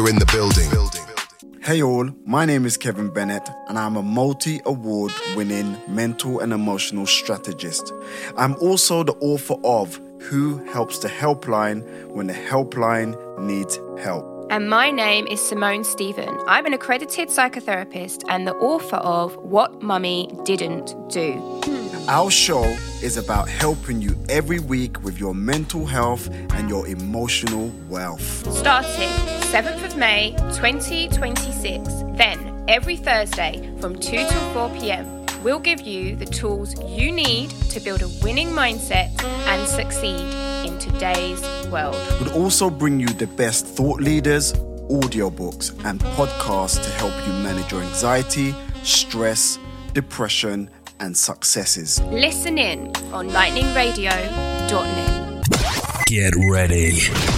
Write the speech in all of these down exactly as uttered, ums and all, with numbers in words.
We're in the building. Hey all, my name is Kevin Bennett and I'm a multi-award winning mental and emotional strategist. I'm also the author of Who Helps the Helpline When the Helpline Needs Help. And my name is Simone Stephen. I'm an accredited psychotherapist and the author of What Mummy Didn't Do. Our show is about helping you every week with your mental health and your emotional wealth. Starting seventh of May twenty twenty-six, then every Thursday from two till four p.m, we'll give you the tools you need to build a winning mindset and succeed in today's world. We'll also bring you the best thought leaders, audiobooks, and podcasts to help you manage your anxiety, stress, depression, and successes. Listen in on lightning radio dot net. Get ready.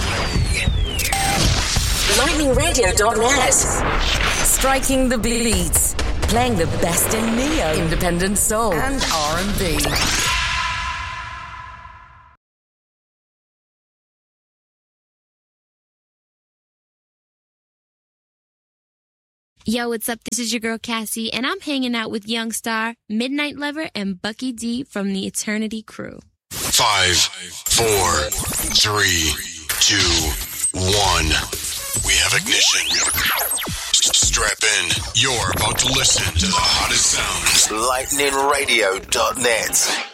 lightning radio dot net. Striking the beats. Playing the best in neo, independent soul, and R and B. Yo, what's up? This is your girl Cassie, and I'm hanging out with Young Star, Midnight Lover, and Bucky D from the Eternity Crew. Five, four, three, two, one. We have ignition. Strap in. You're about to listen to the hottest sounds. lightning radio dot net.